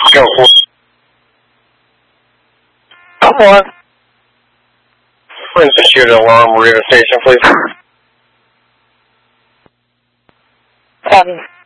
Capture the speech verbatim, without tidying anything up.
Go for it. Come on. Princess Unit Alarm, radio station, please. Seven.